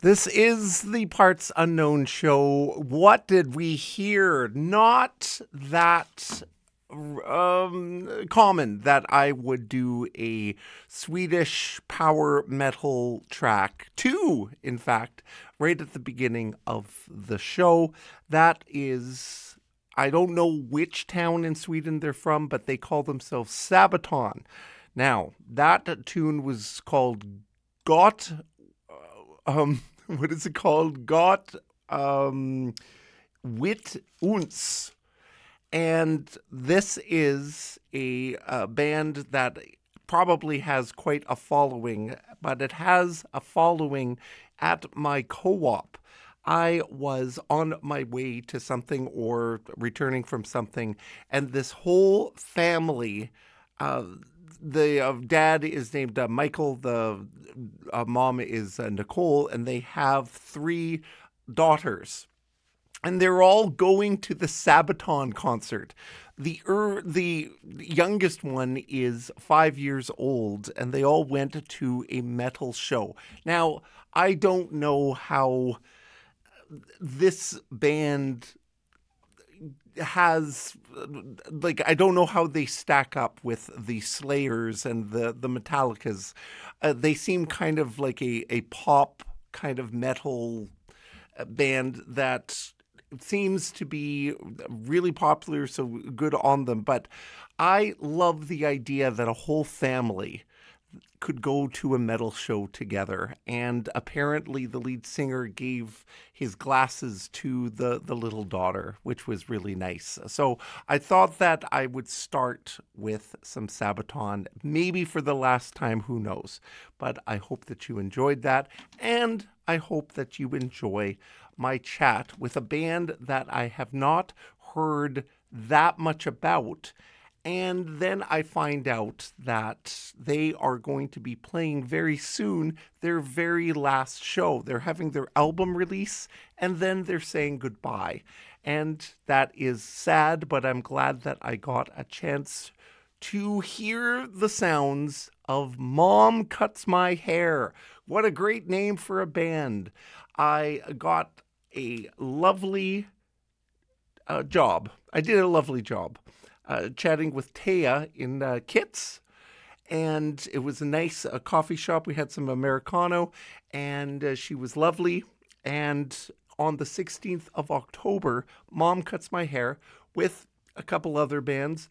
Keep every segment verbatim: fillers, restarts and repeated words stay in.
This is the Parts Unknown show. What did we hear? Not that um, common that I would do a Swedish power metal track. Two, in fact, right at the beginning of the show. That is, I don't know which town in Sweden they're from, but they call themselves Sabaton. Now, that tune was called Got... Um, what is it called? Got um, Wit Uns. And this is a, a band that probably has quite a following, but it has a following at my co-op. I was on my way to something or returning from something, and this whole family, uh, the uh, dad is named uh, Michael, the uh, mom is uh, Nicole, and they have three daughters. And they're all going to the Sabaton concert. The er, the youngest one is five years old, and they all went to a metal show. Now, I don't know how this band has, like, I don't know how they stack up with the Slayers and the, the Metallicas. Uh, they seem kind of like a, a pop kind of metal band that seems to be really popular, so good on them. But I love the idea that a whole family could go to a metal show together. And apparently the lead singer gave his glasses to the, the little daughter, which was really nice. So I thought that I would start with some Sabaton, maybe for the last time, who knows. But I hope that you enjoyed that, and I hope that you enjoy my chat with a band that I have not heard that much about. And then I find out that they are going to be playing very soon their very last show. They're having their album release, and then they're saying goodbye. And that is sad, but I'm glad that I got a chance to hear the sounds of Mom Cuts My Hair. What a great name for a band. I got a lovely uh, job. I did a lovely job. Uh, chatting with Taya in uh, Kits, and it was a nice uh, coffee shop. We had some Americano, and uh, she was lovely. And on the sixteenth of October, Mom Cuts My Hair with a couple other bands.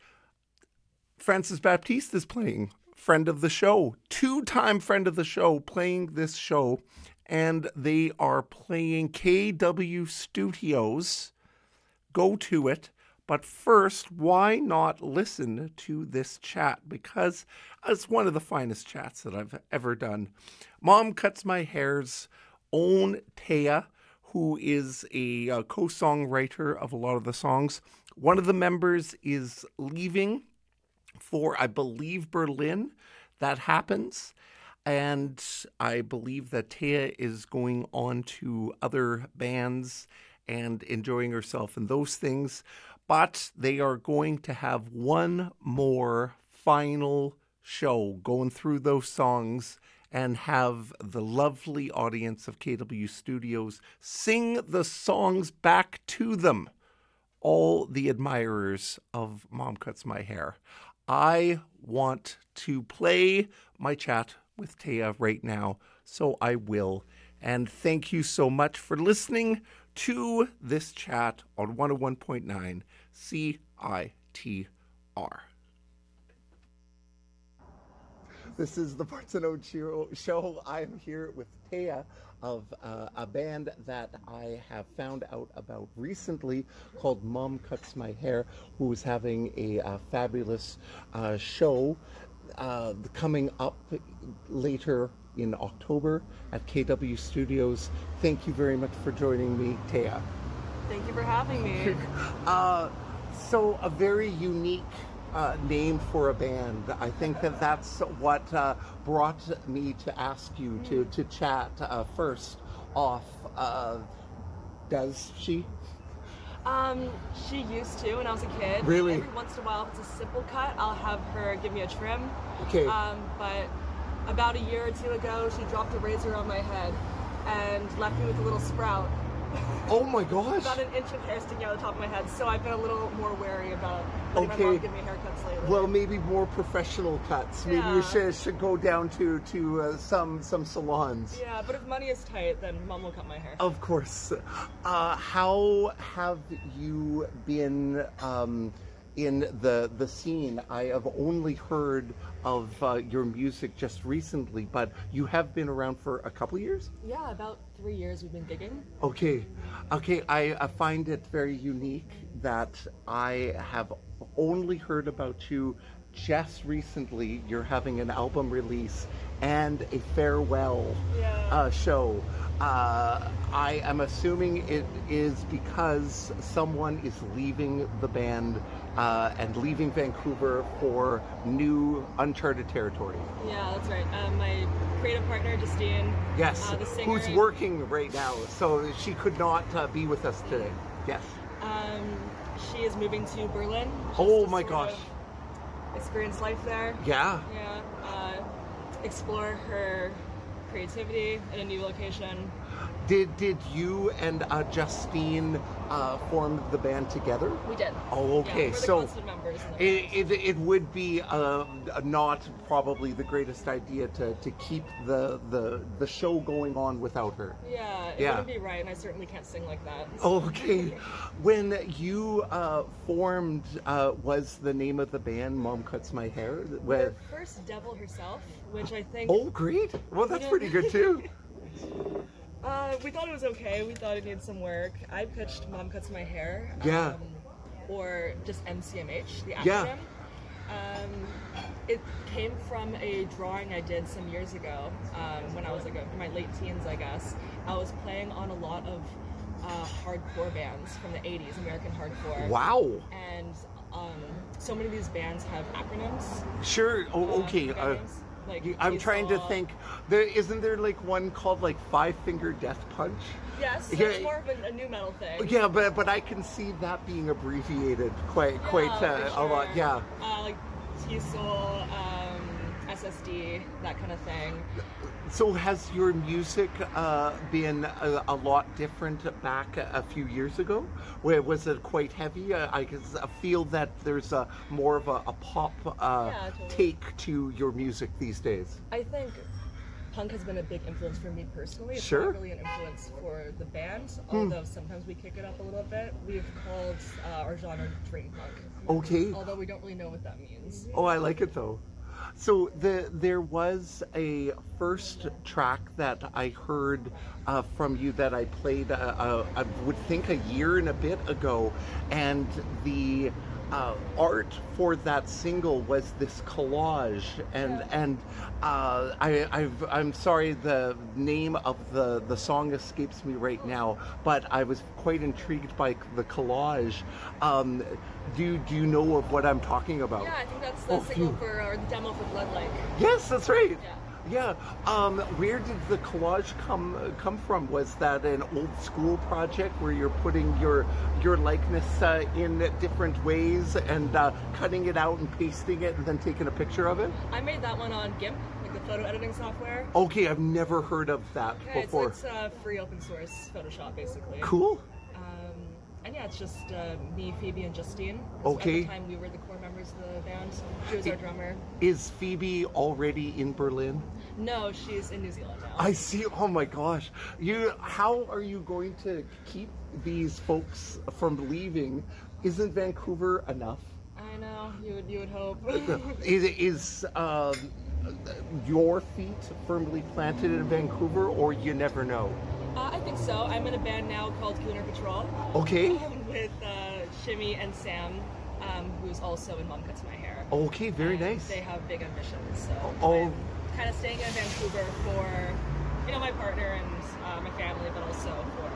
Francis Baptiste is playing, friend of the show, two-time friend of the show, playing this show, and they are playing K W Studios. Go to it. But first, why not listen to this chat? Because it's one of the finest chats that I've ever done. Mom Cuts My Hair's own Taya, who is a uh, co-songwriter of a lot of the songs. One of the members is leaving for, I believe, Berlin. That happens. And I believe that Taya is going on to other bands and enjoying herself and those things. But they are going to have one more final show going through those songs and have the lovely audience of K W Studios sing the songs back to them, all the admirers of Mom Cuts My Hair. I want to play my chat with Taya right now, so I will. And thank you so much for listening to this chat on one oh one point nine C I T R. This is the Parts Unknown show. I'm here with Taya of uh, a band that I have found out about recently called Mom Cuts My Hair, who is having a, a fabulous uh, show uh, coming up later in October at K W Studios. Thank you very much for joining me, Taya. Thank you for having me. uh, so a very unique uh, name for a band. I think that that's what uh, brought me to ask you to, to chat uh, first off. Uh, does she? Um, she used to when I was a kid. Really? Every once in a while, if it's a simple cut, I'll have her give me a trim. Okay. Um, but about a year or two ago, she dropped a razor on my head. and left me with a little sprout. Oh my gosh. About an inch of hair sticking out of the top of my head, so I've been a little more wary about letting Okay. my mom give me haircuts lately. Well, maybe more professional cuts. Maybe you Yeah. should, should go down to to uh, some some salons. Yeah, but if money is tight, then mom will cut my hair. Of course. Uh, how have you been um, in the the scene? I have only heard of uh, your music just recently, but you have been around for a couple years? Yeah, about three years we've been gigging. Okay. Okay, I, I find it very unique that I have only heard about you just recently. You're having an album release and a farewell Yeah. uh, show. Uh, I am assuming it is because someone is leaving the band uh, and leaving Vancouver for new uncharted territory. Yeah, that's right. Um, my creative partner, Justine. Yes, Uh, the singer. who's working right now, so she could not uh, be with us today. Yes. Um, she is moving to Berlin. just Oh to my sort gosh. of Experience life there. Yeah. Yeah. Uh, explore her creativity in a new location. Did did you and uh, Justine uh, form the band together? We did. Oh, okay. Yeah, we're the So constant members. In the It, band. it, it would be uh, not probably the greatest idea to, to keep the, the the show going on without her. Yeah, it Yeah. wouldn't be right, and I certainly can't sing like that. Okay. When you uh, formed, uh, was the name of the band Mom Cuts My Hair? The Where, first Devil herself, which I think oh, great. Well, that's Yeah. pretty good too. uh, we thought it was okay. We thought it needed some work. I pitched Mom Cuts My Hair. Yeah. Um, or just M C M H, the acronym. Yeah. Um, it came from a drawing I did some years ago um, when I was like a, in my late teens, I guess. I was playing on a lot of uh, hardcore bands from the eighties, American hardcore. Wow. And um, so many of these bands have acronyms. Sure. Oh, uh, okay. for Uh, names, like I'm trying to T-Saw. think. There isn't there like one called like Five Finger Death Punch? Yes, Yeah. it's more of a, a new metal thing. Yeah, but but I can see that being abbreviated quite Yeah, quite uh, for a lot. sure. Yeah. Uh, like T-Soul, um, S S D, that kind of thing. So has your music uh, been a, a lot different back a, a few years ago? Where was it quite heavy? Uh, I guess I feel that there's a more of a, a pop uh, Yeah, totally. take to your music these days. I think punk has been a big influence for me personally. It's Sure. not really an influence for the band, although sometimes we kick it up a little bit. We've called uh, our genre dream punk. Okay. Although we don't really know what that means. Oh, I like it though. So the there was a first track that I heard uh, from you that I played. Uh, uh, I would think a year and a bit ago, and the uh, art for that single was this collage, and Yeah. and uh, I I've, I'm sorry the name of the the song escapes me right now, but I was quite intrigued by the collage. Um, do do you know of what I'm talking about? Yeah, I think that's the Oh, single phew. for, or the demo for Bloodlike. Yes, that's right. Yeah. Yeah. Um, where did the collage come come from? Was that an old school project where you're putting your your likeness uh, in different ways and uh, cutting it out and pasting it and then taking a picture of it? I made that one on GIMP, like the photo editing software. Okay, I've never heard of that Yeah, it's, before. it's uh, free open source Photoshop, basically. Cool. Um, and yeah, it's just uh, me, Phoebe, and Justine. 'Cause Okay. At the time, we were the core members of the band. She was our drummer. Is Phoebe already in Berlin? No, she's in New Zealand now. I see. Oh my gosh. You. How are you going to keep these folks from leaving? Isn't Vancouver enough? I know. You would. You would hope. Is, is um, your feet firmly planted in Vancouver, or you never know? uh, I think so. I'm in a band now called Gooner Patrol Okay. with uh, Shimmy and Sam, um, who's also in Mom Cuts My Hair. Okay, very And nice. They have big ambitions, so Oh. I'm kind of staying in Vancouver for, you know, my partner and uh, my family, but also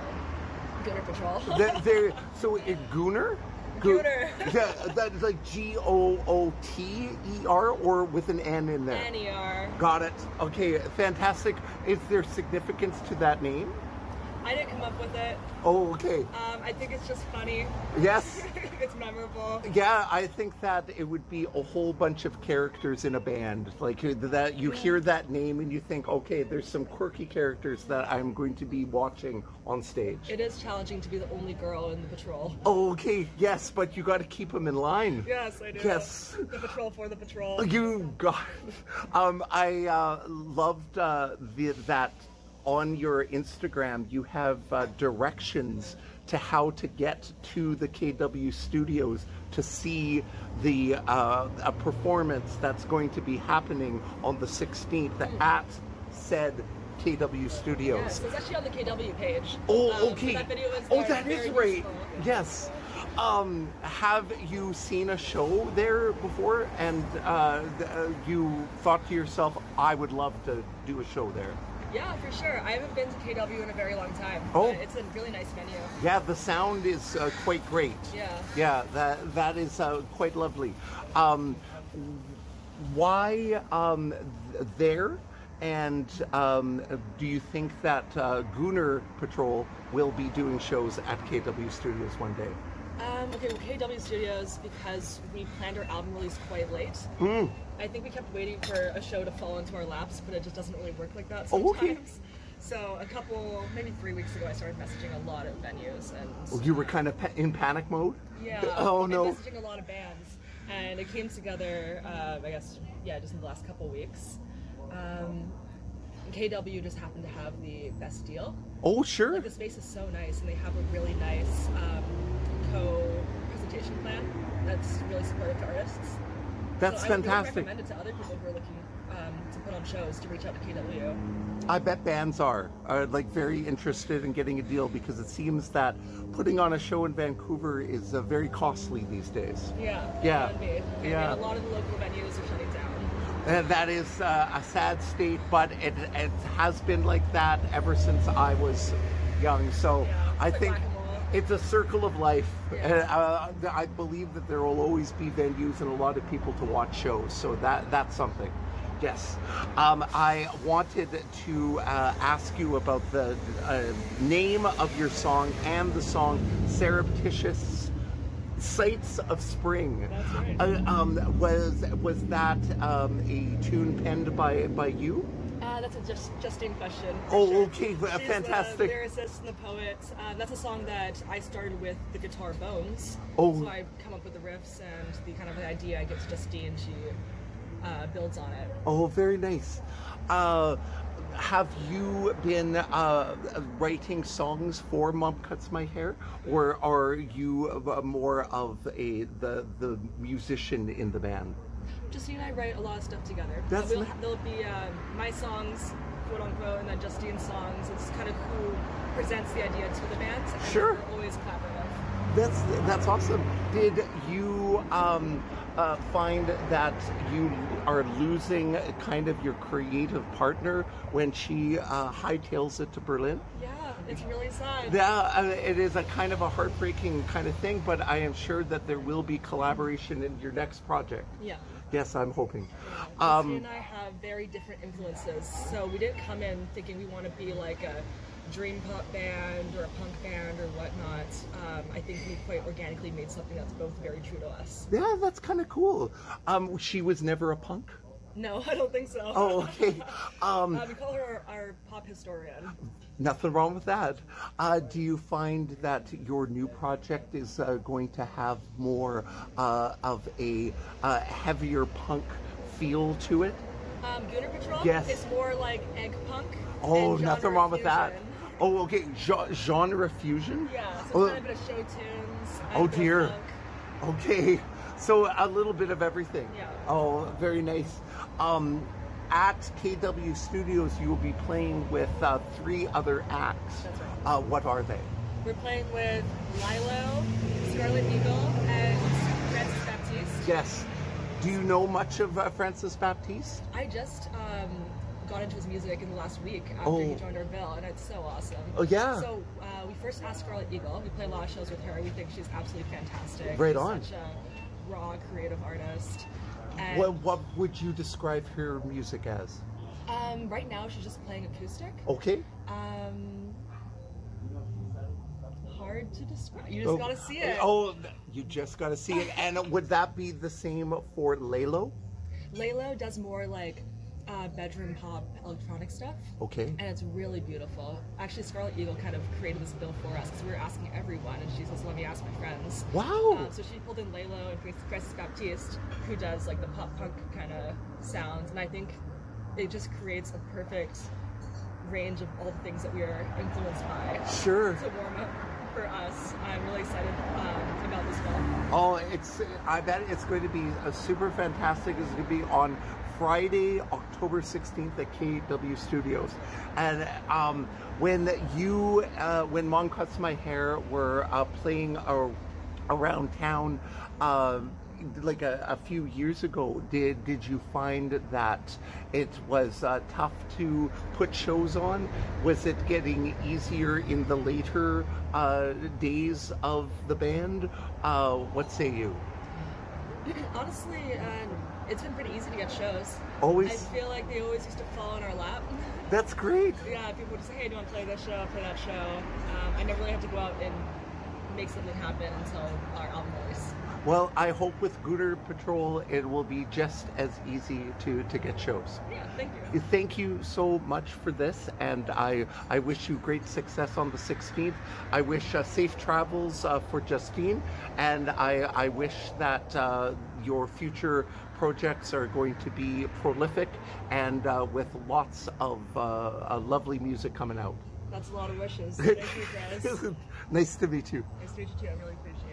for Gooner Patrol. Th- there, so it Gooner? Goo- Gooner. Yeah, that's like G O O T E R or with an N in there. N E R. Got it. Okay, fantastic. Is there significance to that name? I didn't come up with it. Oh, okay. Um, I think it's just funny. Yes. It's memorable. Yeah, I think that it would be a whole bunch of characters in a band. Like that, you hear that name and you think, okay, there's some quirky characters that I'm going to be watching on stage. It is challenging to be the only girl in the patrol. Oh, okay, yes, but you got to keep them in line. Yes, I do. Yes. The patrol for the patrol. You got. Um, I uh, loved uh, the, that on your Instagram you have uh, directions to how to get to the K W studios to see the uh, a performance that's going to be happening on the sixteenth at said K W studios. Yes, it's actually on the K W page. Oh, Um, okay. That video is Oh, there. that is Very right. useful. Yes. Um, have you seen a show there before, and uh, th- uh, you thought to yourself, "I would love to do a show there"? Yeah, for sure. I haven't been to K W in a very long time. Oh. But it's a really nice venue. Yeah, the sound is uh, quite great. Yeah. Yeah, that that is uh, quite lovely. Um, why um, th- there? And um, do you think that uh, Gooner Patrol will be doing shows at K W Studios one day? Um, okay, well, K W Studios, because we planned our album release quite late. Mm. I think we kept waiting for a show to fall into our laps, but it just doesn't really work like that Oh, sometimes. okay. So a couple, maybe three weeks ago, I started messaging a lot of venues, and Oh, you were kind of pa- in panic mode? yeah, Oh, and no. messaging a lot of bands, and it came together. Uh, I guess yeah, just in the last couple weeks. Um, K W just happened to have the best deal. Oh, sure. Like, the space is so nice, and they have a really nice um, co-presentation plan that's really supportive to artists. That's so fantastic. I would recommend it to other people who are looking um, to put on shows to reach out to K W. I bet bands are, are like very interested in getting a deal because it seems that putting on a show in Vancouver is uh, very costly these days. Yeah. Yeah. It can be. It can be. Yeah. A lot of the local venues are shutting down. And that is uh, a sad state, but it, it has been like that ever since I was young. So Yeah, I it's like think whack-a-mole. it's a circle of life. Yeah. And, uh, I believe that there will always be venues and a lot of people to watch shows. So that that's something. Yes. Um, I wanted to uh, ask you about the uh, name of your song and the song Surreptitious Sights of Spring. That's right. Uh, um, was was that um, a tune penned by by you? Uh, that's a just Justine question. for Oh, sure. okay, She's fantastic. the lyricist and the poet. Um, that's a song that I started with the guitar bones. Oh. So I come up with the riffs and the kind of the idea. I get to Justine. She uh, builds on it. Oh, very nice. Uh, have you been uh, writing songs for Mom Cuts My Hair, or are you uh, more of a the the musician in the band? Justine and I write a lot of stuff together. That's So we'll, ni- there'll be uh, my songs, quote unquote, and then Justine's songs. It's kind of who presents the idea to the band. And Sure. We're always collaborative. That's that's awesome. Did you um, uh, find that you are losing kind of your creative partner when she uh, hightails it to Berlin? Yeah, it's really sad. Yeah, uh, it is a kind of a heartbreaking kind of thing, but I am sure that there will be collaboration in your next project. Yeah. Yes, I'm hoping. Justine Um, and I have very different influences, so we didn't come in thinking we want to be like a dream pop band or a punk band or whatnot. Um, I think we quite organically made something that's both very true to us. yeah, that's kind of cool. Um, she was never a punk? No, I don't think so. Oh, okay. Um, uh, we call her our, our pop historian. Nothing wrong with that. Uh, do you find that your new project is uh, going to have more uh, of a uh, heavier punk feel to it? Um, Gooner Patrol Yes. is more like egg punk. Oh, and nothing genre wrong with that. fusion. Oh, okay. Gen- genre fusion? Yeah, so Oh, it's kind of a bit of show tunes. and oh a bit of dear. funk. Okay. So a little bit of everything. Yeah. Oh, very nice. Um, at K W Studios, you will be playing with uh, three other acts. That's right. Uh, what are they? We're playing with Lilo, Scarlet Eagle, and Francis Baptiste. Yes. Do you know much of uh, Francis Baptiste? I just um, got into his music in the last week after Oh. he joined our bill, and it's so awesome. Oh, yeah. So uh, we first asked Scarlet Eagle. We play a lot of shows with her. We think she's absolutely fantastic. Right She's on. Such a raw, creative artist. And What, what would you describe her music as? um, right now, she's just playing acoustic. Okay. Um, hard to describe. You just Oh, gotta see it. Oh, you just got to see it. And would that be the same for Lalo? Lalo does more like uh, bedroom pop electronic stuff. Okay. And it's really beautiful. Actually, Scarlet Eagle kind of created this bill for us because we were asking everyone, and she says, "Let me ask my friends." Wow. Um, so she pulled in Lalo and Francis Baptiste, who does like the pop punk kind of sounds, and I think it just creates a perfect range of all the things that we are influenced by. Sure. To warm up for us. I'm really excited um, about this film. Oh, it's, I bet it's going to be a super fantastic. It's going to be on Friday, October sixteenth at K W Studios. And um, when you, uh, when Mom Cuts My Hair were uh, playing uh, around town, um, like a, a few years ago, did did you find that it was uh, tough to put shows on? Was it getting easier in the later uh, days of the band? Uh, what say you? Honestly, um, it's been pretty easy to get shows. Always? I feel like they always used to fall in our lap. That's great. Yeah, people would just say, hey, do you want to play this show, play that show? Um, I never really had to go out and make something happen until our album release. Well, I hope with Gooter Patrol it will be just as easy to, to get shows. Yeah, thank you. Thank you so much for this, and I, I wish you great success on the sixteenth. I wish uh, safe travels uh, for Justine, and I, I wish that uh, your future projects are going to be prolific and uh, with lots of uh, uh, lovely music coming out. That's a lot of wishes. Thank you, guys. Nice to meet you. Nice to meet you too. I really appreciate it.